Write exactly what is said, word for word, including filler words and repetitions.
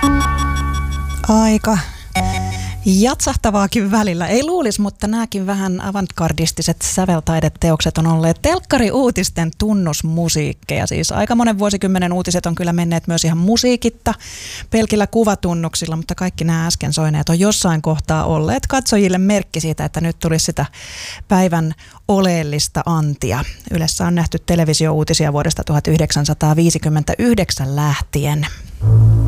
Aika jatsahtavaakin välillä. Ei luulisi, mutta nämäkin vähän avantgardistiset säveltaideteokset on olleet telkkariuutisten tunnusmusiikkeja. Siis aika monen vuosikymmenen uutiset on kyllä menneet myös ihan musiikitta, pelkillä kuvatunnuksilla, mutta kaikki nämä äsken soineet on jossain kohtaa olleet katsojille merkki siitä, että nyt tulisi sitä päivän oleellista antia. Ylessä on nähty televisiouutisia vuodesta tuhatyhdeksänsataaviisikymmentäyhdeksän lähtien.